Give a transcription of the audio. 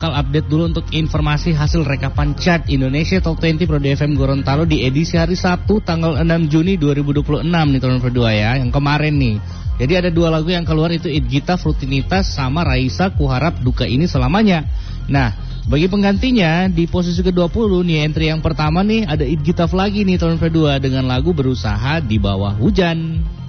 bakal update dulu untuk informasi hasil rekapan chart Indonesia Top 20 Pro FM Gorontalo di edisi hari Sabtu tanggal 6 Juni 2026 nih teman berdua ya, yang kemarin nih. Jadi ada 2 lagu yang keluar, itu Idgita Rutinitas sama Raisa Kuharap Duka Ini Selamanya. Nah, bagi penggantinya di posisi ke-20 nih, entry yang pertama nih ada Idgita lagi nih teman berdua dengan lagu Berusaha di Bawah Hujan.